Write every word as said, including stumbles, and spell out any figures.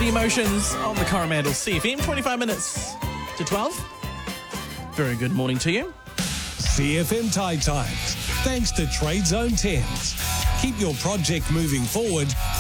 The Emotions on the Coromandel C F M, twenty-five minutes to twelve. Very good morning to you. C F M Tide Times, thanks to Trade Zone Thames. Keep your project moving forward